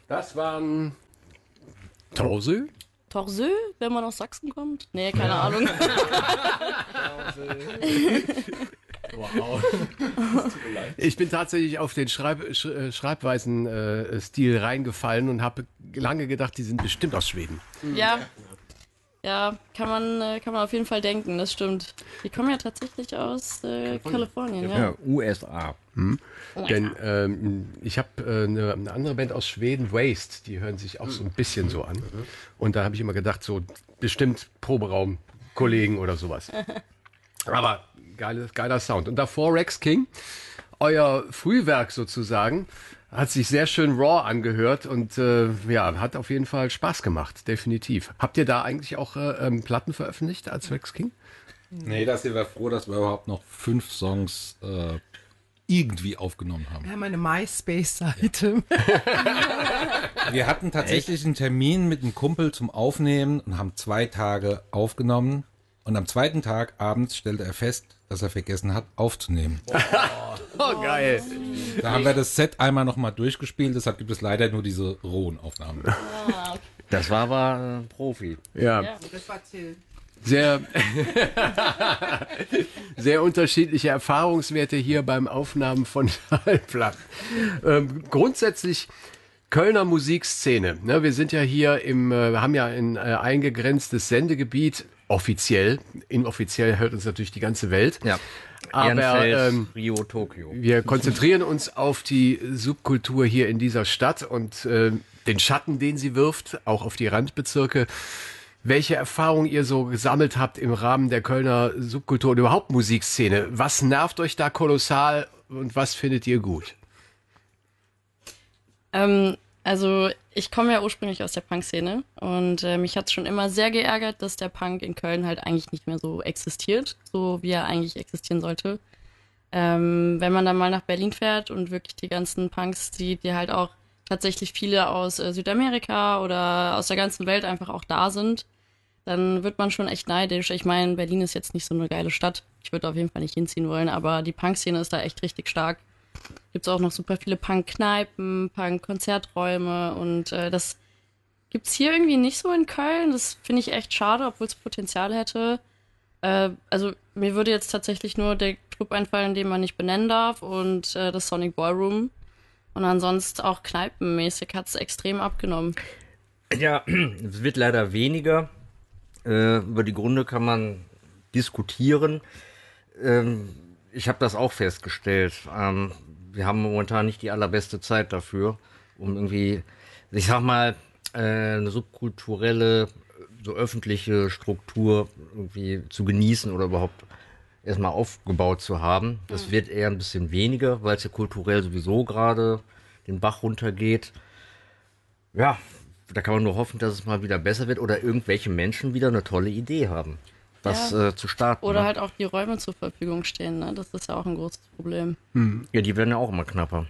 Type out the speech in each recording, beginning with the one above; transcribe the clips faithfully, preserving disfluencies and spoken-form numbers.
Das waren Torsö? Torsö, wenn man aus Sachsen kommt? Nee, keine ja. Ahnung. Wow. Ich bin tatsächlich auf den Schreib Sch Schreibweisen-Stil äh, reingefallen und habe lange gedacht, die sind bestimmt aus Schweden. Ja, ja, kann man, kann man auf jeden Fall denken, das stimmt. Die kommen ja tatsächlich aus äh, Kalifornien, ja. Ja, U S A. Hm. Denn ähm, ich habe äh, eine, eine andere Band aus Schweden, Waste, die hören sich auch so ein bisschen so an. Und da habe ich immer gedacht, so bestimmt Proberaum-Kollegen oder sowas. Aber geile, geiler Sound. Und davor Rex King, euer Frühwerk sozusagen, hat sich sehr schön raw angehört und äh, ja, hat auf jeden Fall Spaß gemacht, definitiv. Habt ihr da eigentlich auch äh, ähm, Platten veröffentlicht als Rex King? Nee, da sind wir froh, dass wir überhaupt noch fünf Songs äh, irgendwie aufgenommen haben. Wir haben eine MySpace-Seite. Wir hatten tatsächlich Echt? einen Termin mit einem Kumpel zum Aufnehmen und haben zwei Tage aufgenommen. Und am zweiten Tag abends stellte er fest, dass er vergessen hat, aufzunehmen. Oh, oh geil. Da haben wir das Set einmal nochmal durchgespielt, deshalb gibt es leider nur diese rohen Aufnahmen. Das war aber ein Profi. Ja. ja. Das war Till. Sehr, sehr unterschiedliche Erfahrungswerte hier beim Aufnahmen von Schallplatten. Ähm, grundsätzlich Kölner Musikszene. Ne, wir sind ja hier im, äh, wir haben ja ein äh, eingegrenztes Sendegebiet. Offiziell, inoffiziell hört uns natürlich die ganze Welt. Ja. Aber ähm, Rio, Tokio. Wir konzentrieren uns auf die Subkultur hier in dieser Stadt und äh, den Schatten, den sie wirft, auch auf die Randbezirke. Welche Erfahrungen ihr so gesammelt habt im Rahmen der Kölner Subkultur und überhaupt Musikszene? Was nervt euch da kolossal und was findet ihr gut? Ähm, also ich komme ja ursprünglich aus der Punk-Szene und äh, mich hat es schon immer sehr geärgert, dass der Punk in Köln halt eigentlich nicht mehr so existiert, so wie er eigentlich existieren sollte. Ähm, wenn man dann mal nach Berlin fährt und wirklich die ganzen Punks sieht, die halt auch tatsächlich viele aus äh, Südamerika oder aus der ganzen Welt einfach auch da sind, dann wird man schon echt neidisch. Ich meine, Berlin ist jetzt nicht so eine geile Stadt. Ich würde auf jeden Fall nicht hinziehen wollen, aber die Punk-Szene ist da echt richtig stark. Gibt es auch noch super viele Punk-Kneipen, Punk-Konzerträume und äh, das gibt's hier irgendwie nicht so in Köln. Das finde ich echt schade, obwohl es Potenzial hätte. Äh, also mir würde jetzt tatsächlich nur der Club einfallen, den man nicht benennen darf und äh, das Sonic Ballroom. Und ansonsten auch kneipenmäßig hat es extrem abgenommen. Ja, es wird leider weniger. Äh, über die Gründe kann man diskutieren. Ähm, ich habe das auch festgestellt. Ähm, wir haben momentan nicht die allerbeste Zeit dafür, um irgendwie, ich sag mal, äh, eine subkulturelle, so öffentliche Struktur irgendwie zu genießen oder überhaupt erstmal aufgebaut zu haben. Das mhm. wird eher ein bisschen weniger, weil es ja kulturell sowieso gerade den Bach runtergeht. Ja, da kann man nur hoffen, dass es mal wieder besser wird oder irgendwelche Menschen wieder eine tolle Idee haben, was ja. äh, zu starten. Oder ne? halt auch die Räume zur Verfügung stehen, ne? Das ist ja auch ein großes Problem. Mhm. Ja, die werden ja auch immer knapper.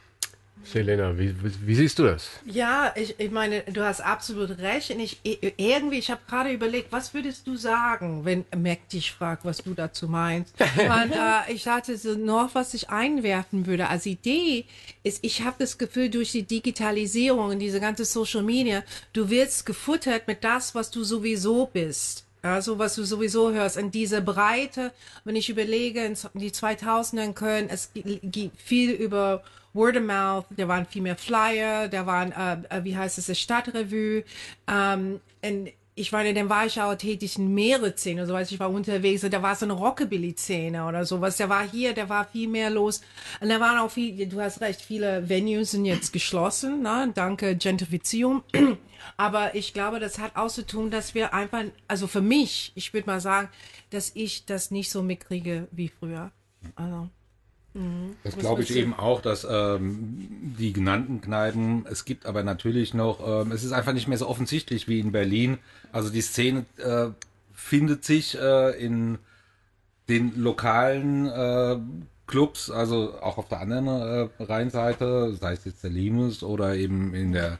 Selena, wie, wie, wie siehst du das? Ja, ich, ich meine, du hast absolut recht. Und ich irgendwie, ich habe gerade überlegt, was würdest du sagen, wenn Mac dich fragt, was du dazu meinst? Und, äh, ich hatte so noch, was ich einwerfen würde als Idee, ist, ich habe das Gefühl, durch die Digitalisierung und diese ganze Social Media, du wirst gefuttert mit das, was du sowieso bist. Also was du sowieso hörst, in dieser Breite, wenn ich überlege, in die zweitausender in Köln, es gibt viel über Word of Mouth, da waren viel mehr Flyer, da waren, äh, wie heißt es, das Stadtrevue, ähm, und ich meine, dann war ich auch tätig in mehrere Szenen, so weiß ich war unterwegs, da war so eine Rockabilly-Szene oder sowas, da war hier, da war viel mehr los, und da waren auch viel, du hast recht, viele Venues sind jetzt geschlossen, ne, danke Gentrifizierung. Aber ich glaube, das hat auch zu tun, dass wir einfach, also für mich, ich würde mal sagen, dass ich das nicht so mitkriege wie früher. Also, mhm. Das glaube ich eben auch, dass ähm, die genannten Kneipen, es gibt aber natürlich noch, ähm, es ist einfach nicht mehr so offensichtlich wie in Berlin. Also die Szene äh, findet sich äh, in den lokalen äh, Clubs, also auch auf der anderen äh, Rheinseite, sei es jetzt der Limes oder eben in der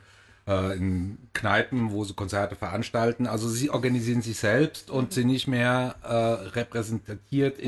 in Kneipen, wo sie Konzerte veranstalten. Also sie organisieren sich selbst und sind nicht mehr äh, repräsentiert in ja.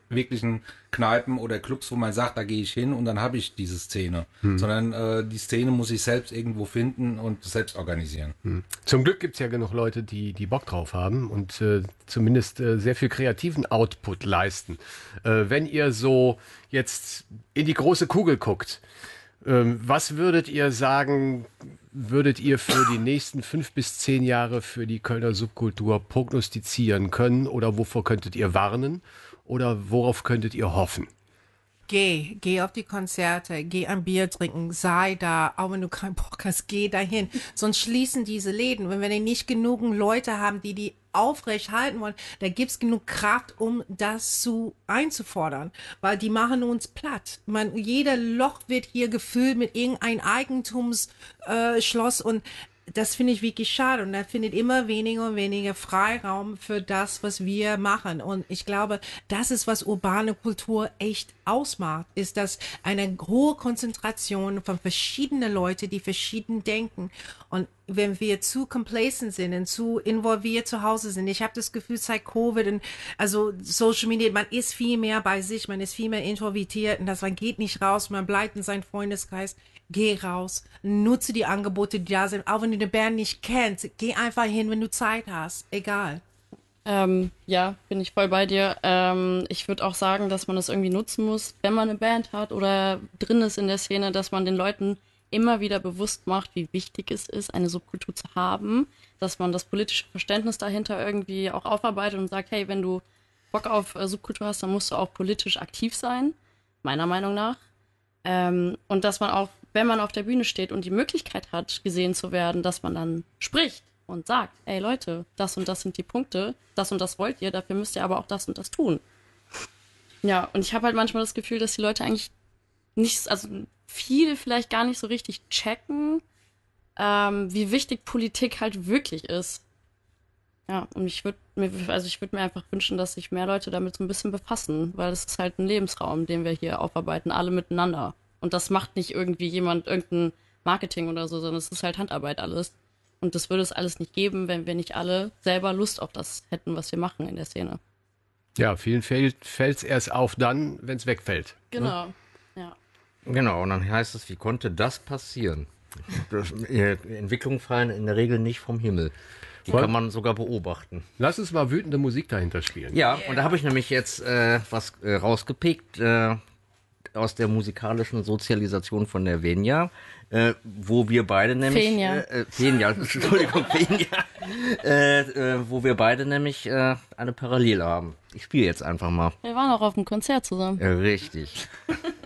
wirklichen Kneipen oder Clubs, wo man sagt, da gehe ich hin und dann habe ich diese Szene. Hm. Sondern äh, die Szene muss ich selbst irgendwo finden und selbst organisieren. Hm. Zum Glück gibt es ja genug Leute, die, die Bock drauf haben und äh, zumindest äh, sehr viel kreativen Output leisten. Äh, wenn ihr so jetzt in die große Kugel guckt, äh, was würdet ihr sagen, würdet ihr für die nächsten fünf bis zehn Jahre für die Kölner Subkultur prognostizieren können oder wovor könntet ihr warnen? Oder worauf könntet ihr hoffen? Geh, geh auf die Konzerte, geh ein Bier trinken, sei da, auch wenn du keinen Bock hast, geh dahin. Sonst schließen diese Läden. Wenn wir nicht genug Leute haben, die die aufrecht halten wollen, da gibt's genug Kraft, um das zu einzufordern, weil die machen uns platt. Man, jeder Loch wird hier gefüllt mit irgendein Eigentumsschloss äh, Schloss und das finde ich wirklich schade und da findet immer weniger und weniger Freiraum für das, was wir machen. Und ich glaube, das ist, was urbane Kultur echt ausmacht, ist das eine hohe Konzentration von verschiedenen Leuten, die verschieden denken. Und wenn wir zu complacent sind und zu involviert zu Hause sind, ich habe das Gefühl, seit Covid und also Social Media, man ist viel mehr bei sich, man ist viel mehr introvertiert und das, man geht nicht raus, man bleibt in seinem Freundeskreis. Geh raus, nutze die Angebote, die da sind. Auch wenn du eine Band nicht kennst, geh einfach hin, wenn du Zeit hast. Egal. Ähm, ja, bin ich voll bei dir. Ähm, ich würde auch sagen, dass man das irgendwie nutzen muss, wenn man eine Band hat oder drin ist in der Szene, dass man den Leuten immer wieder bewusst macht, wie wichtig es ist, eine Subkultur zu haben, dass man das politische Verständnis dahinter irgendwie auch aufarbeitet und sagt, hey, wenn du Bock auf äh, Subkultur hast, dann musst du auch politisch aktiv sein, meiner Meinung nach. Ähm, und dass man auch, wenn man auf der Bühne steht und die Möglichkeit hat, gesehen zu werden, dass man dann spricht und sagt, ey Leute, das und das sind die Punkte, das und das wollt ihr, dafür müsst ihr aber auch das und das tun. Ja, und ich habe halt manchmal das Gefühl, dass die Leute eigentlich nicht, also viel vielleicht gar nicht so richtig checken, ähm, wie wichtig Politik halt wirklich ist. Ja, und ich würde mir, also ich würde mir einfach wünschen, dass sich mehr Leute damit so ein bisschen befassen, weil es ist halt ein Lebensraum, den wir hier aufarbeiten, alle miteinander. Und das macht nicht irgendwie jemand irgendein Marketing oder so, sondern es ist halt Handarbeit alles. Und das würde es alles nicht geben, wenn wir nicht alle selber Lust auf das hätten, was wir machen in der Szene. Ja, vielen fällt es erst auf dann, wenn es wegfällt. Genau, ne? ja. Genau, und dann heißt es, wie konnte das passieren? Das, äh, Entwicklungen fallen in der Regel nicht vom Himmel. Die Voll. kann man sogar beobachten. Lass uns mal wütende Musik dahinter spielen. Ja, yeah. Und da habe ich nämlich jetzt äh, was äh, rausgepickt äh, aus der musikalischen Sozialisation von der Venia, äh, wo wir beide nämlich... Fenja. Äh, äh, Fenja, Entschuldigung, Fenja. Äh, äh, wo wir beide nämlich äh, eine Parallele haben. Ich spiele jetzt einfach mal. Wir waren auch auf dem Konzert zusammen. Ja, richtig.